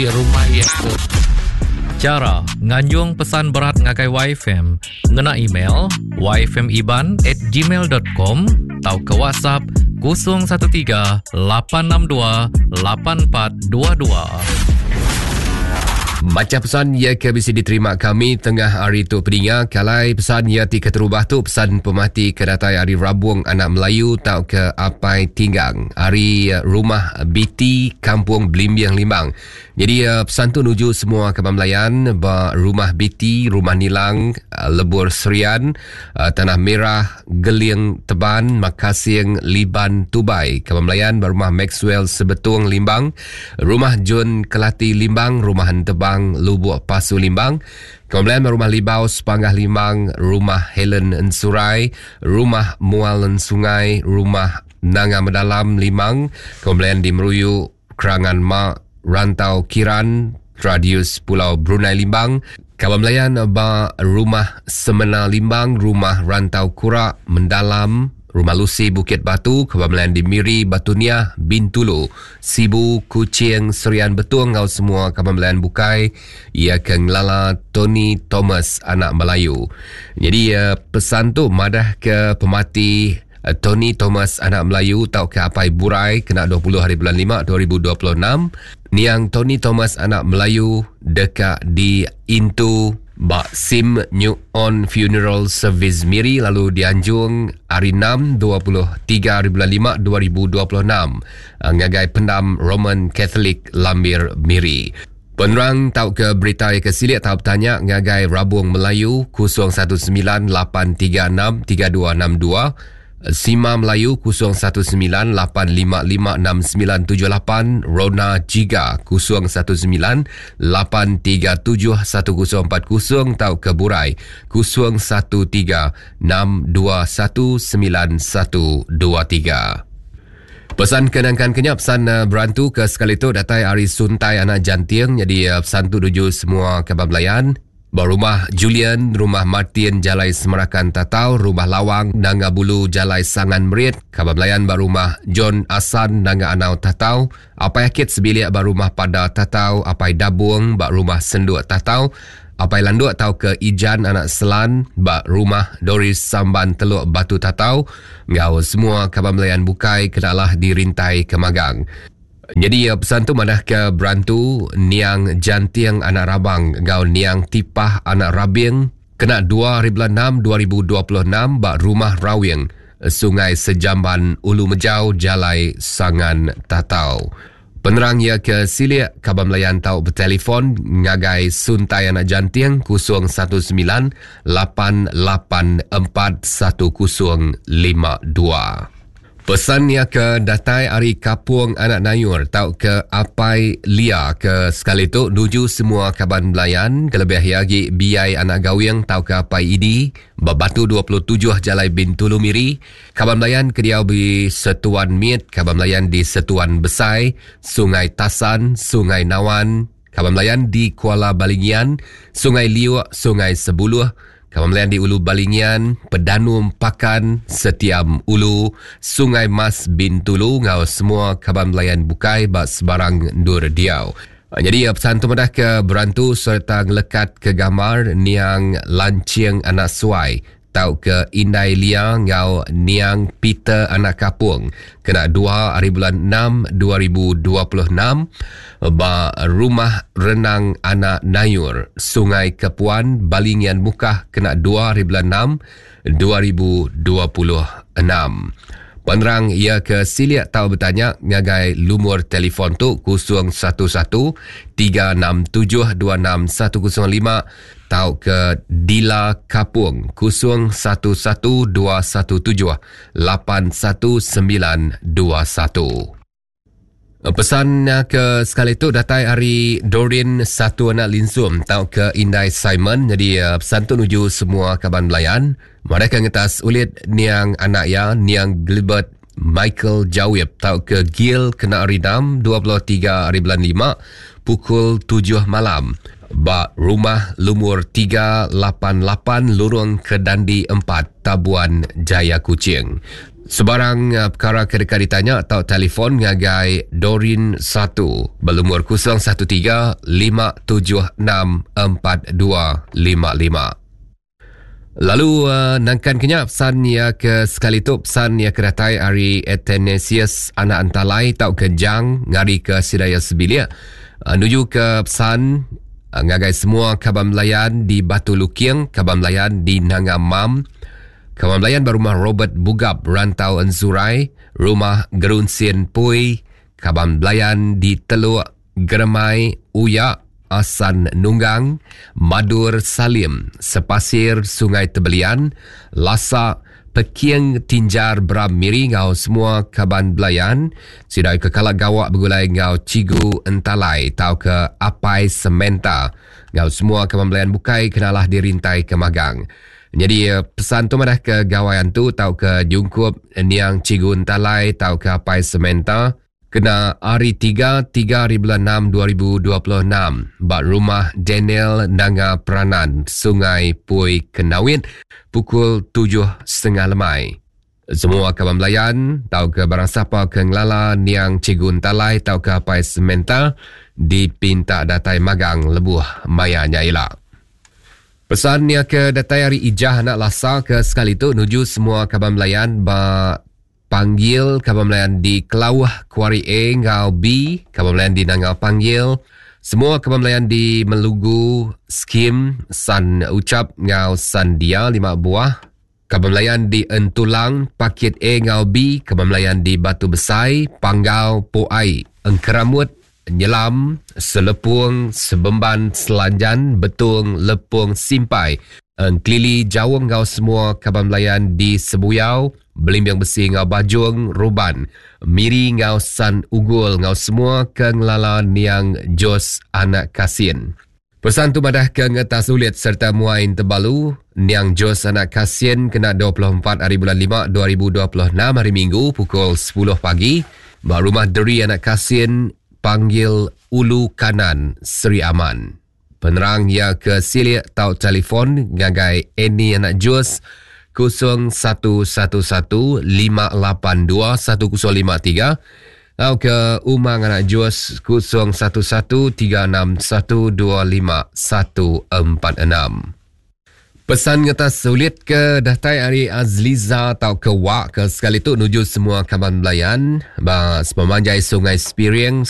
di rumah ia tu. Cara nganjung pesan berat ngakai YFM ngena email yfmiban@gmail.com atau ke WhatsApp 013 862 8422. Macam pesan ia ke bisa diterima kami tengah hari tu pedinga kalai pesan ia tika terubah tu pesan pemati kedatai hari Rabuang anak Melayu tau ke apai tinggang hari rumah BT Kampung Blimbiang Limbang. Jadi pesan tu nuju semua Kaban Melayan ba rumah BT, rumah Nilang, Lebur Serian, Tanah Merah, Geliang Teban, Makasing, Liban, Tubai. Kaban Melayan ba rumah Maxwell Sebetung Limbang, rumah Jun Kelati Limbang, rumah Tebang Lubuk Pasu Limbang. Kemudian rumah Libau Sepanggah Limbang, rumah Helen Ensurai, rumah Mualan Sungai, rumah Nanga Medalam Limbang. Kemudian di Meruyu Kerangan Mak, Rantau Kiran, Radius Pulau Brunei Limbang. Kaban Melayan ba rumah Semena Limbang, rumah Rantau Kurak Mendalam, rumah Lucy Bukit Batu. Kaban Melayan di Miri Batunia Bintulu, Sibu Kuching Serian Betung. Ngau semua Kaban Melayan bukai ia ke ngelala Tony Thomas anak Melayu. Jadi pesan tu madah ke pemati Tony Thomas anak Melayu tau ke apai burai kena 20 hari bulan 5 2026. Niang Tony Thomas anak Melayu dekat di Intu Bak Sim New On Funeral Service Miri lalu dianjung hari 6 23 hari bulan 5 2026 ngagai pendam Roman Catholic Lambir Miri. Penerang tau ke berita ke silik tau bertanya ngagai Rabuang Melayu 0198363262. Sima Melayu 0198556978. Rona Jiga 0198371040 tau ke Burai 0136219123. Pesan kenangkan kenyap pesan berantu ke sekali tu datai hari suntai anak jantiang. Jadi pesan tu tuju semua Kaban Melayan. Rumah Julian, rumah Martin Jalai Semerakan Tatau, rumah Lawang Nanga Bulu Jalai Sangan Merit. Kaban Melayan rumah John Asan Nanga Anau Tatau. Apai Akit Sebilik rumah Pada Tatau. Apai Dabung rumah Senduk Tatau. Apai Landuk tau ke Ijan anak Selan rumah Doris Samban Teluk Batu Tatau. Ngau semua Kaban Melayan bukai kenalah dirintai ke Magang. Jadi pesan tu madah ke berantu Niang Jantiang anak Rabang ngau Niang Tipah anak Rabing kena 2/6 2026 rumah Rawing Sungai Sejamban Ulu Mejau Jalai Sangan Tatau. Penerang ia ke silik Kaban Melayan tau bertelefon ngagai suntai anak jantiang 01988411052. Pesan ia ke datai hari Kapung anak Nayur tau ke apai lia ke sekali tu nuju semua Kaban Melayan kelebih lagi biai anak gawiang tau ke apai idi Batu 27 Jalai Bintulu Miri. Kaban Melayan kediau di Setuan Miet, Kaban Melayan di Setuan Besai, Sungai Tasan, Sungai Nawan. Kaban Melayan di Kuala Balingian, Sungai Liuk, Sungai Sebuluh. Kaban Melayan di Ulu Balingian, Pedanum Pakan, Setiam Ulu, Sungai Mas Bintulu. Ngau semua Kaban Melayan bukai bak sebarang Nur Diau. Jadi pesan tu madah ke berantu serta ngelekat ke gambar Niang Lanciang anak Suai tau ke Indai Lia ngau Niang Peter anak Kapung kena 2 hari bulan 6 2026 rumah renang anak Nayur Sungai Kepuan Balingian Mukah kena 2 hari bulan 6 2026. Penerang ia ke silik tau bertanya ngagai lumur telefon tu 011367261005 tau ke Dila Kapung 0112178191. Pesan ke sekali tu datai hari Dorin satu anak Linsum tau ke Indai Simon. Jadi pesan tu nuju semua Kaban Melayan. Mereka ngetas ulit Niang anak ya Niang Gilbert Michael Jawib tau ke Gil kena ridam 23 hari bulan 5 pukul 7 malam. Rumah Lumur 388 Lorong Kedandi 4 Tabuan Jaya Kuching. Sebarang perkara kedekar ditanya atau telefon ngagai Dorin 1 berlumur 013-576-4255. Lalu nangkan kenyap pesan ya ke sekali tu pesan ya kedatai Ari Athanasius anak antalai tau ke Jang ngari ke Sidaya Sebilia. Nuju ke pesan ngagai semua kaban melayan di Batu Lukiang, kaban melayan di Nangamam, kaban melayan berumah Robert Bugap Rantau Enzurai, rumah Gerunsin Pui, kaban melayan di Teluk Geremai Uyak Asan Nunggang, Madur Salim, Sepasir Sungai Tebelian, Lasak Pekiang Tinjar Bram Miri ngau semua kaban belayan, sidai ke Kalak Gawak bergulai ngau Cigu Entalai tau ke Apai Sementa, ngau semua kaban belayan bukai kenalah dirintai ke Magang. Jadi pesan tu madah ke gawayan tu tau ke Jungkup Niang Cigu Entalai tau ke Apai Sementa, kena hari 3/6/2026 bak rumah Daniel Nanga Peranan Sungai Pui Kenawit pukul 7.30 lemai. Semua kawan belayan tau ke barang siapa ke ngelala Niang Cigun Talai tau ke Apai Sementa dipinta datai magang lebuh mayanya elak. Pesan ni ke datai hari ijah nak lasa ke sekali tu nuju semua kawan belayan bak panggil kawan melayan di Kelawah Kuari A ngau B, kawan melayan di Nangau panggil, semua kawan melayan di Melugu Skim San Ucap ngau San Dia 5 buah, kawan melayan di Entulang Pakit A ngau B, kawan melayan di Batu Besai, Panggau Poai, Engkeramut, Nyelam, Selepung, Sebemban, Selanjan, Betung, Lepung, Simpai, Kelili Jawang ngau semua kawan melayan di Sebuyau, Belimbing Besi ngau Bajung, Ruban, Miri ngau San Ugul ngau semua ke ngelala Niang Jos Anak Kasin. Pesan tu madah ke ngetas ulit serta Muain Tebalu, Niang Jos Anak Kasin kena 24 hari bulan 5 2026 hari Minggu pukul 10 pagi. Rumah Deri Anak Kasin panggil Ulu Kanan Seri Aman. Penerang ya ke silik tau telefon ngagai Eni Anak Jos 0111-582-1053 atau ke Umang Anak Jos 0113612546. Pesan ngetas sulit ke datai Ari Azliza atau ke Wak ke sekali tu nuju semua kawan belayan ba sepemanjai Sungai Spiriang